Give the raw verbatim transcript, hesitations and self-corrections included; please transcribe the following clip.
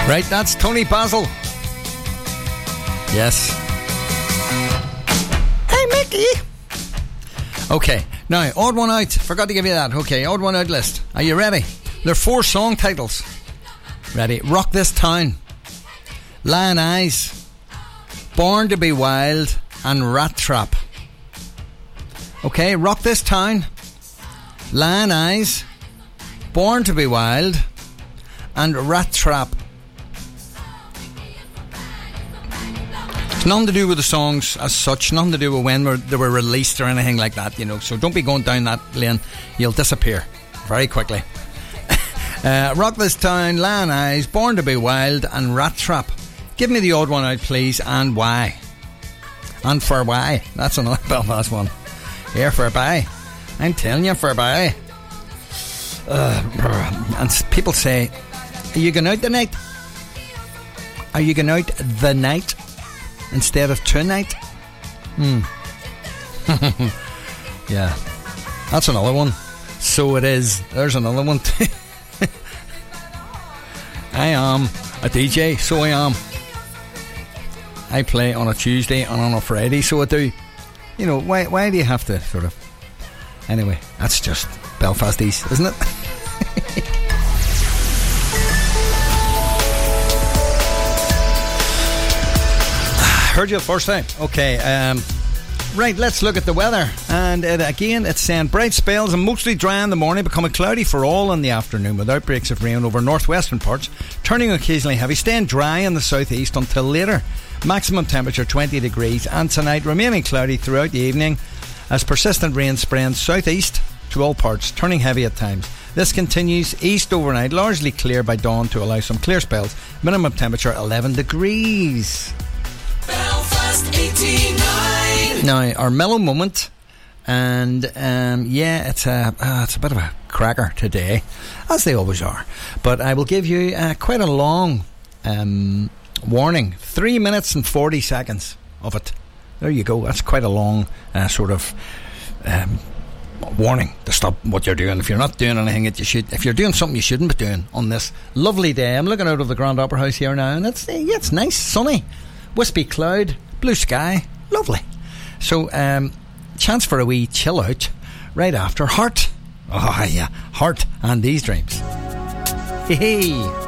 Right, that's Tony Basil. Yes. Hey, Mickey. Okay, now, odd one out. Forgot to give you that. Okay, odd one out list. Are you ready? There are four song titles. Ready? Rock This Town, Lion Eyes, Born to Be Wild, and Rat Trap. Okay, Rock This Town, Lion Eyes, Born to Be Wild, and Rat Trap. It's nothing to do with the songs as such, nothing to do with when they were released or anything like that, you know. So don't be going down that lane, you'll disappear very quickly. uh, Rock This Town, Lion Eyes, Born to Be Wild, and Rat Trap. Give me the odd one out, please, and why. And for why. That's another Belfast one. Here for why. I'm telling you for why. Uh, and people say, are you going out tonight? Are you going out the night instead of tonight? Hmm. Yeah. That's another one. So it is. There's another one too. I am a D J, so I am. I play on a Tuesday and on a Friday, so I do. You know, why why do you have to sort of... Anyway, that's just Belfasties, isn't it? Heard you the first time. Okay, um, right, let's look at the weather. And it, again, it's saying bright spells and mostly dry in the morning, becoming cloudy for all in the afternoon with outbreaks of rain over northwestern parts, turning occasionally heavy, staying dry in the southeast until later. Maximum temperature twenty degrees, and tonight remaining cloudy throughout the evening as persistent rain spreads southeast to all parts, turning heavy at times. This continues east overnight, largely clear by dawn to allow some clear spells. Minimum temperature eleven degrees. Belfast eighty-nine. Now, our mellow moment, and um, yeah, it's a uh, it's a bit of a cracker today, as they always are. But I will give you uh, quite a long um, warning, three minutes and forty seconds of it. There you go. That's quite a long uh, sort of um, warning to stop what you're doing. If you're not doing anything that you should, if you're doing something you shouldn't be doing on this lovely day. I'm looking out of the Grand Opera House here now, and it's yeah, it's nice, sunny. Wispy cloud, blue sky, lovely. So, um, chance for a wee chill out right after Heart. Oh, yeah, Heart and These Dreams. Hey, hey.